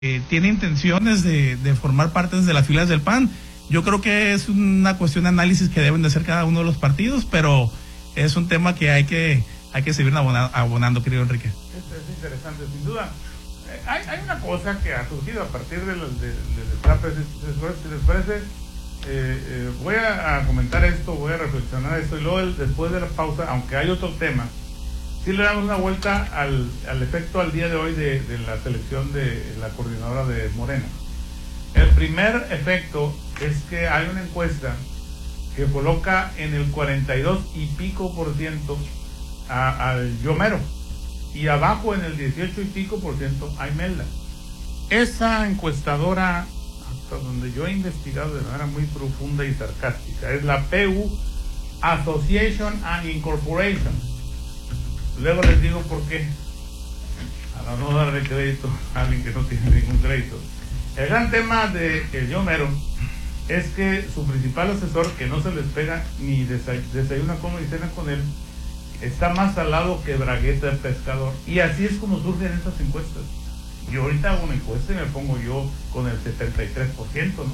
tiene intenciones de formar parte de las filas del PAN. Yo creo que es una cuestión de análisis que deben de hacer cada uno de los partidos, pero es un tema que hay que seguir abonando, querido Enrique. Es interesante, sin duda. Hay una cosa que ha surgido a partir del destape, si les parece, voy a comentar esto, voy a reflexionar esto, y luego después de la pausa, aunque hay otro tema, sí le damos una vuelta al efecto al día de hoy de la selección de la coordinadora de Morena. El primer efecto es que hay una encuesta que coloca en el 42 y pico % al Yomero, y abajo en el 18 y pico % a Imelda. Esa encuestadora, hasta donde yo he investigado de manera muy profunda y sarcástica, es la PU Association and Incorporation. Luego les digo por qué, para no darle crédito a alguien que no tiene ningún crédito. El gran tema de el Yomero es que su principal asesor, que no se les pega ni desayuna como y cena con él, está más salado que bragueta de pescador. Y así es como surgen estas encuestas. Yo ahorita hago una encuesta y me pongo yo con el 73%, ¿no?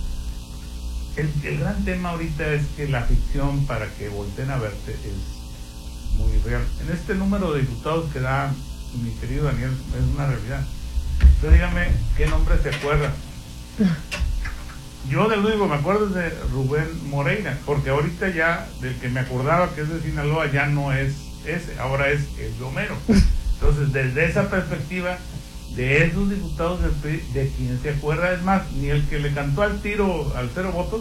El gran tema ahorita es que la ficción, para que volteen a verte, es muy real. En este número de diputados que da mi querido Daniel, es una realidad. Pero dígame, ¿qué nombre se acuerda? Yo del único me acuerdo es de Rubén Moreira, porque ahorita ya del que me acordaba, que es de Sinaloa, ya no es ese, ahora es el Yomero. Entonces, desde esa perspectiva, de esos diputados del PRI, de quien se acuerda, es más, ni el que le cantó al tiro al 0 votos,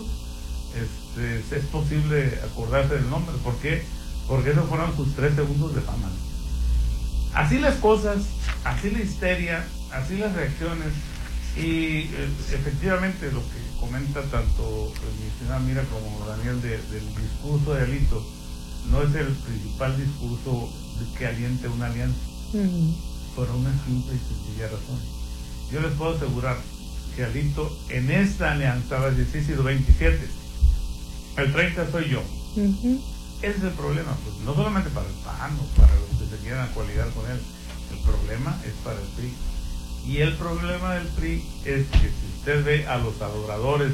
es posible acordarse del nombre. ¿Por qué? Porque esos fueron sus 3 segundos de fama. Así las cosas, así la histeria, así las reacciones, y efectivamente lo que comenta tanto mi estimada Mira como Daniel del discurso de Alito, no es el principal discurso que aliente una alianza, por una simple y sencilla razón. Yo les puedo asegurar que Alito en esta alianza va a decir, sí, 27, el 30 soy yo. Ese es el problema, pues no solamente para el PAN o para los que se quieran coaligar con él, el problema es para el PRI. Y el problema del PRI es que si usted ve a los adoradores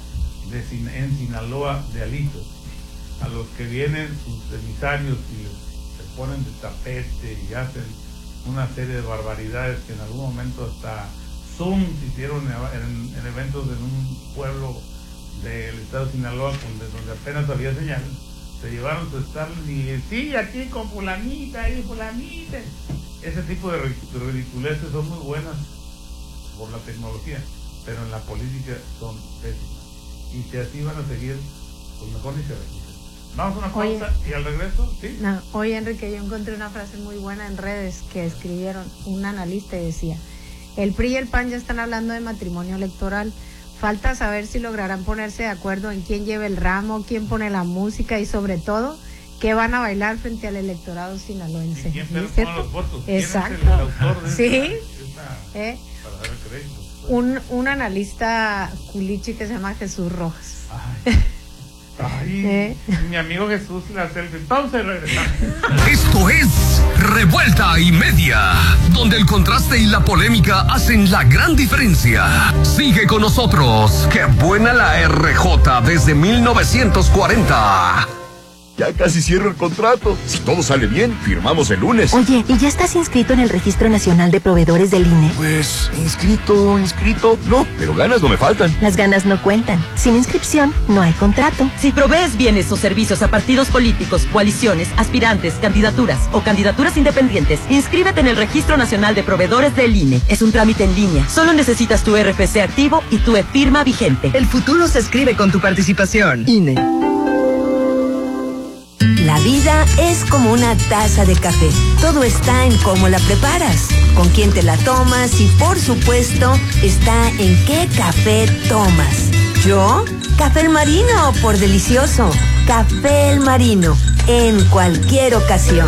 en Sinaloa de Alito, a los que vienen sus emisarios y se ponen de tapete y hacen una serie de barbaridades que en algún momento hasta Zoom se hicieron en eventos en un pueblo del estado de Sinaloa donde apenas había señal, se llevaron su Starlink y sí, aquí con fulanita y fulanita. Ese tipo de ridiculeces son muy buenas por la tecnología, pero en la política son pésimas. Y si así van a seguir, pues mejor ni se registren. Vamos a una pausa y al regreso, ¿sí? No, oye, Enrique, yo encontré una frase muy buena en redes que escribieron un analista y decía: el PRI y el PAN ya están hablando de matrimonio electoral. Falta saber si lograrán ponerse de acuerdo en quién lleva el ramo, quién pone la música y sobre todo qué van a bailar frente al electorado sinaloense. ¿Y quién pone los votos? Exacto. ¿Quién es el autor de sí. Para dar crédito? Un analista culichi que se llama Jesús Rojas. Ay, mi amigo Jesús, la selfie. Pausa y regresamos. Esto es Revuelta y Media, donde el contraste y la polémica hacen la gran diferencia. Sigue con nosotros. ¡Qué buena la RJ desde 1940! Ya casi cierro el contrato. Si todo sale bien, firmamos el lunes. Oye, ¿y ya estás inscrito en el Registro Nacional de Proveedores del INE? Pues, inscrito, no, pero ganas no me faltan. Las ganas no cuentan. Sin inscripción, no hay contrato. Si provees bienes o servicios a partidos políticos, coaliciones, aspirantes, candidaturas o candidaturas independientes, inscríbete en el Registro Nacional de Proveedores del INE. Es un trámite en línea. Solo necesitas tu RFC activo y tu e-firma vigente. El futuro se escribe con tu participación. INE. La vida es como una taza de café. Todo está en cómo la preparas, con quién te la tomas y, por supuesto, está en qué café tomas. ¿Yo? Café El Marino, por delicioso. Café El Marino, en cualquier ocasión.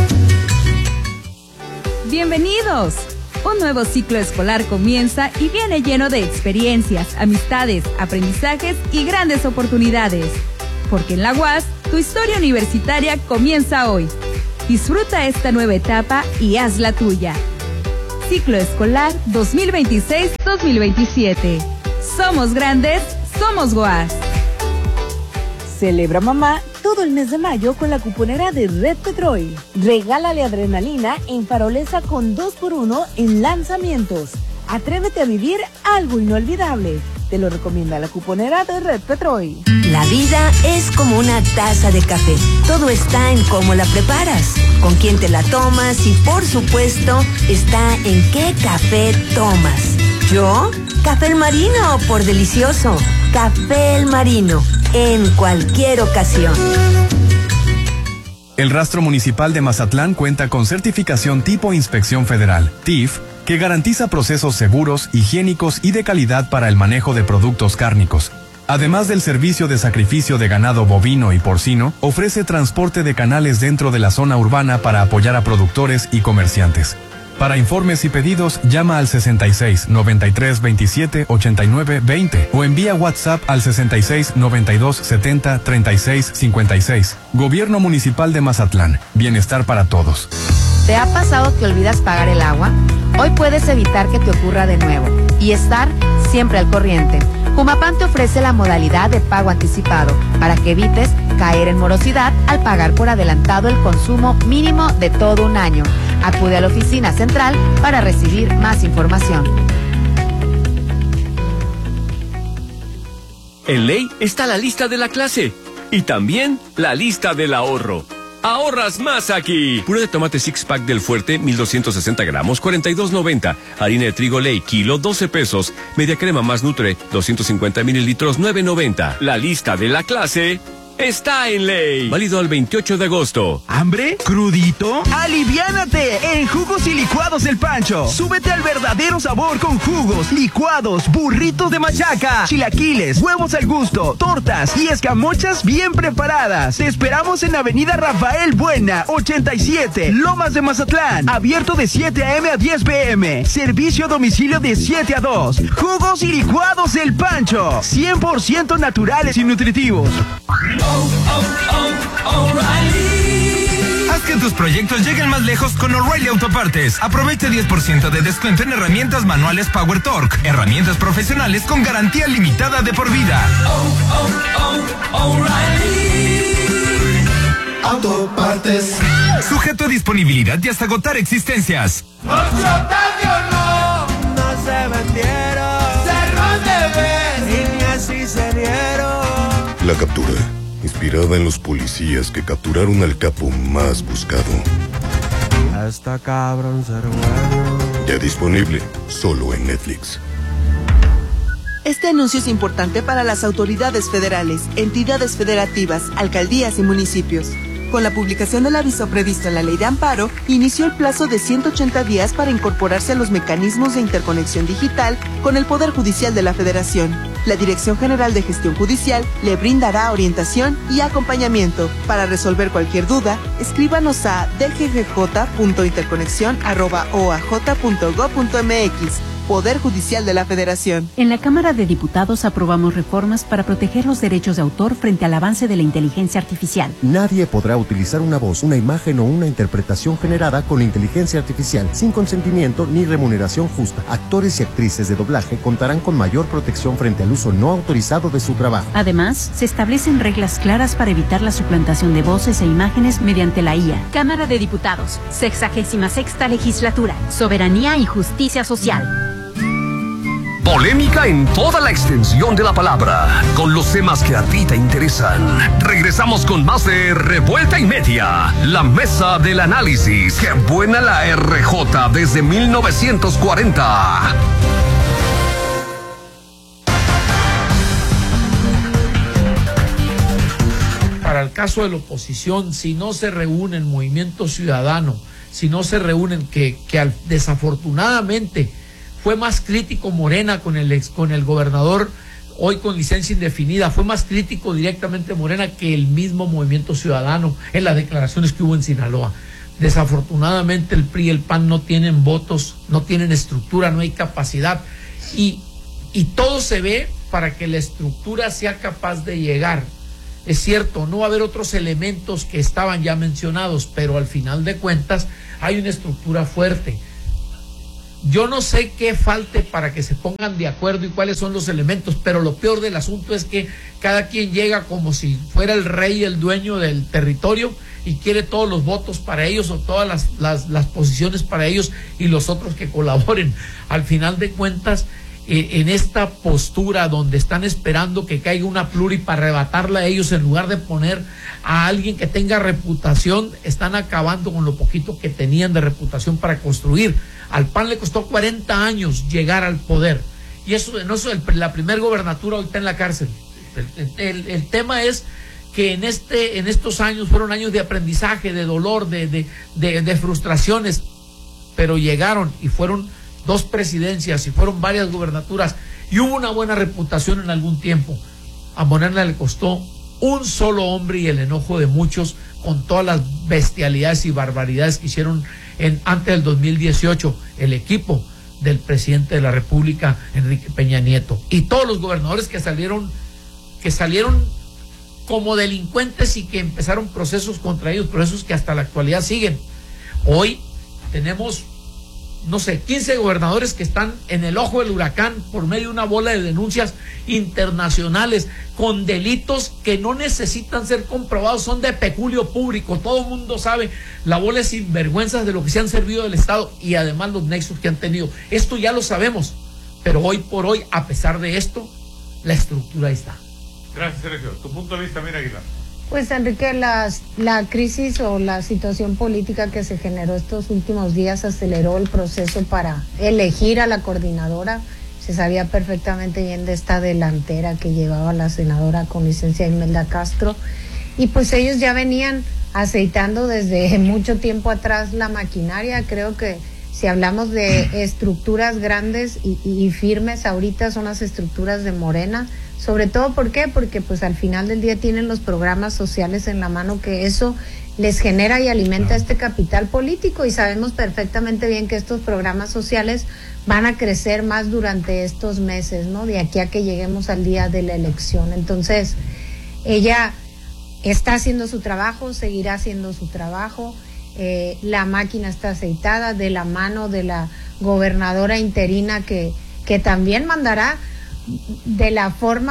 ¡Bienvenidos! Un nuevo ciclo escolar comienza y viene lleno de experiencias, amistades, aprendizajes y grandes oportunidades. Porque en la UAS, tu historia universitaria comienza hoy. Disfruta esta nueva etapa y haz la tuya. Ciclo escolar 2026-2027. Somos grandes, somos GOAS. Celebra mamá todo el mes de mayo con la cuponera de Red Petrol. Regálale adrenalina en Farolesa con 2x1 en lanzamientos. Atrévete a vivir algo inolvidable. Te lo recomienda la cuponera de Red Petrol. La vida es como una taza de café. Todo está en cómo la preparas, con quién te la tomas y, por supuesto, está en qué café tomas. Yo, Café El Marino, por delicioso. Café El Marino, en cualquier ocasión. El Rastro Municipal de Mazatlán cuenta con certificación tipo Inspección Federal, TIF, que garantiza procesos seguros, higiénicos y de calidad para el manejo de productos cárnicos. Además del servicio de sacrificio de ganado bovino y porcino, ofrece transporte de canales dentro de la zona urbana para apoyar a productores y comerciantes. Para informes y pedidos, llama al 66 93 27 89 20 o envía WhatsApp al 66 92 70 36 56. Gobierno Municipal de Mazatlán. Bienestar para todos. ¿Te ha pasado que olvidas pagar el agua? Hoy puedes evitar que te ocurra de nuevo y estar siempre al corriente. Humapan te ofrece la modalidad de pago anticipado para que evites caer en morosidad al pagar por adelantado el consumo mínimo de todo un año. Acude a la oficina central para recibir más información. En Ley está la lista de la clase y también la lista del ahorro. Ahorras más aquí. Puré de tomate six pack del Fuerte, 1260 gramos, 42.90. Harina de trigo Ley, kilo, 12 pesos. Media crema más Nutre, 250 mililitros, 9.90. La lista de la clase está en Ley. Válido al 28 de agosto. ¿Hambre? ¿Crudito? ¡Aliviánate! En Jugos y Licuados El Pancho. Súbete al verdadero sabor con jugos, licuados, burritos de machaca, chilaquiles, huevos al gusto, tortas y escamochas bien preparadas. Te esperamos en Avenida Rafael Buena, 87, Lomas de Mazatlán. Abierto de 7 a.m. a 10 p.m. Servicio a domicilio de 7 a 2. Jugos y Licuados El Pancho. 100% naturales y nutritivos. Haz que tus proyectos lleguen más lejos con O'Reilly Autopartes. Aprovecha 10% de descuento en herramientas manuales Power Torque. Herramientas profesionales con garantía limitada de por vida. Autopartes. Sujeto a disponibilidad y hasta agotar existencias. No se vendieron, cerró de vez y ni así se dieron. La captura, inspirada en los policías que capturaron al capo más buscado. Hasta cabrón ser bueno. Ya disponible, solo en Netflix. Este anuncio es importante para las autoridades federales, entidades federativas, alcaldías y municipios. Con la publicación del aviso previsto en la Ley de Amparo, inició el plazo de 180 días para incorporarse a los mecanismos de interconexión digital con el Poder Judicial de la Federación. La Dirección General de Gestión Judicial le brindará orientación y acompañamiento. Para resolver cualquier duda, escríbanos a dggj.interconexión@oaj.gov.mx. Poder Judicial de la Federación. En la Cámara de Diputados aprobamos reformas para proteger los derechos de autor frente al avance de la inteligencia artificial. Nadie podrá utilizar una voz, una imagen o una interpretación generada con la inteligencia artificial sin consentimiento ni remuneración justa. Actores y actrices de doblaje contarán con mayor protección frente al uso no autorizado de su trabajo. Además, se establecen reglas claras para evitar la suplantación de voces e imágenes mediante la IA. Cámara de Diputados, 66ª Legislatura, Soberanía y Justicia Social. Polémica en toda la extensión de la palabra, con los temas que a ti te interesan. Regresamos con más de Revuelta y Media, la mesa del análisis. ¡Qué buena la RJ desde 1940! Para el caso de la oposición, si no se reúnen Movimiento Ciudadano, si no se reúnen, que desafortunadamente fue más crítico Morena con el gobernador, hoy con licencia indefinida, fue más crítico directamente Morena que el mismo Movimiento Ciudadano en las declaraciones que hubo en Sinaloa. Desafortunadamente el PRI y el PAN no tienen votos, no tienen estructura, no hay capacidad y todo se ve para que la estructura sea capaz de llegar. Es cierto, no va a haber otros elementos que estaban ya mencionados, pero al final de cuentas hay una estructura fuerte. Yo no sé qué falte para que se pongan de acuerdo y cuáles son los elementos, pero lo peor del asunto es que cada quien llega como si fuera el rey, el dueño del territorio, y quiere todos los votos para ellos o todas las posiciones para ellos y los otros que colaboren. Al final de cuentas, en esta postura donde están esperando que caiga una pluri para arrebatarla a ellos en lugar de poner a alguien que tenga reputación, están acabando con lo poquito que tenían de reputación para construir. Al PAN le costó 40 años llegar al poder, y eso no es la primer gobernatura, hoy está en la cárcel. El tema es que en estos años fueron años de aprendizaje, de dolor, de frustraciones, pero llegaron y fueron 2 presidencias y fueron varias gubernaturas y hubo una buena reputación en algún tiempo. A Morena le costó un solo hombre y el enojo de muchos con todas las bestialidades y barbaridades que hicieron antes del 2018 el equipo del presidente de la República, Enrique Peña Nieto, y todos los gobernadores que salieron como delincuentes y que empezaron procesos contra ellos, procesos que hasta la actualidad siguen. Hoy tenemos, no sé, 15 gobernadores que están en el ojo del huracán por medio de una bola de denuncias internacionales con delitos que no necesitan ser comprobados, son de peculio público. Todo el mundo sabe la bola de sinvergüenzas de lo que se han servido del Estado y además los nexos que han tenido. Esto ya lo sabemos, pero hoy por hoy, a pesar de esto, la estructura ahí está. Gracias, Sergio. Tu punto de vista, mira, Aguilar. Pues, Enrique, la crisis o la situación política que se generó estos últimos días aceleró el proceso para elegir a la coordinadora. Se sabía perfectamente bien de esta delantera que llevaba la senadora con licencia Imelda Castro, y pues ellos ya venían aceitando desde mucho tiempo atrás la maquinaria. Creo que si hablamos de estructuras grandes y firmes, ahorita son las estructuras de Morena. Sobre todo, ¿por qué? Porque pues al final del día tienen los programas sociales en la mano, que eso les genera y alimenta este capital político, y sabemos perfectamente bien que estos programas sociales van a crecer más durante estos meses, ¿no? De aquí a que lleguemos al día de la elección. Entonces, ella está haciendo su trabajo, seguirá haciendo su trabajo, la máquina está aceitada de la mano de la gobernadora interina que también mandará de la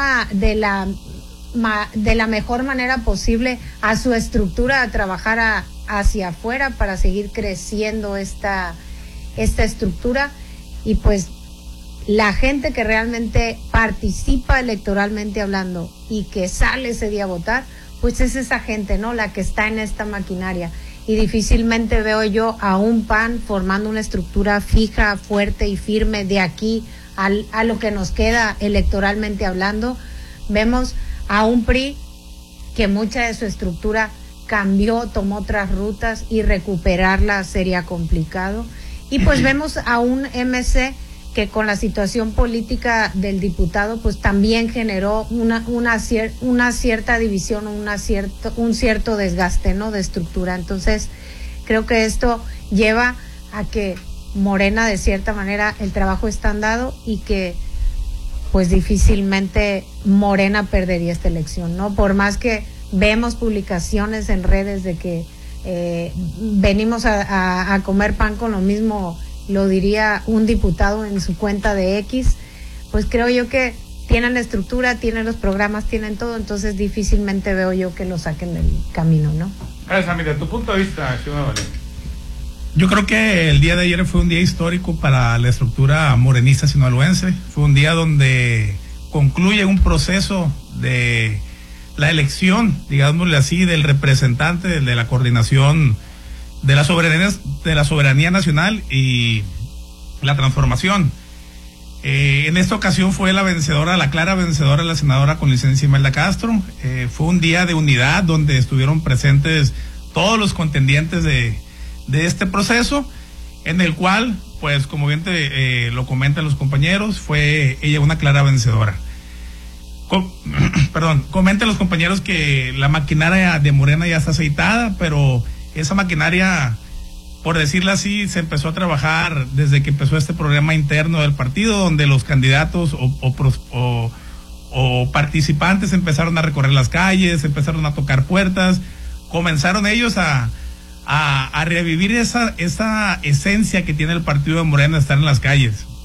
mejor manera posible a su estructura a trabajar hacia afuera para seguir creciendo esta estructura. Y pues la gente que realmente participa electoralmente hablando y que sale ese día a votar, pues es esa gente, ¿no? La que está en esta maquinaria. Y difícilmente veo yo a un PAN formando una estructura fija, fuerte y firme de aquí a lo que nos queda electoralmente hablando. Vemos a un PRI que mucha de su estructura cambió, tomó otras rutas, y recuperarla sería complicado. Y pues vemos a un MC que con la situación política del diputado pues también generó una cierta división, un cierto desgaste, ¿no?, de estructura. Entonces creo que esto lleva a que Morena, de cierta manera, el trabajo está andado, y que pues difícilmente Morena perdería esta elección, ¿no? Por más que vemos publicaciones en redes de que venimos a comer pan con lo mismo, lo diría un diputado en su cuenta de X, pues creo yo que tienen la estructura, tienen los programas, tienen todo, entonces difícilmente veo yo que lo saquen del camino, ¿no? Gracias, amiga. Tu punto de vista, Xiomara Valencia. Yo creo que el día de ayer fue un día histórico para la estructura morenista sinaloense. Fue un día donde concluye un proceso de la elección, digámosle así, del representante de la coordinación de la soberanía nacional y la transformación. En esta ocasión fue la clara vencedora, la senadora con licencia Imelda Castro. Fue un día de unidad donde estuvieron presentes todos los contendientes de este proceso, en el cual, pues como bien lo comentan los compañeros, fue ella una clara vencedora. Comentan los compañeros que la maquinaria de Morena ya está aceitada, pero esa maquinaria, por decirlo así, se empezó a trabajar desde que empezó este programa interno del partido, donde los candidatos o participantes empezaron a recorrer las calles, empezaron a tocar puertas, comenzaron ellos a a revivir esa esencia que tiene el partido de Morena, estar en las calles.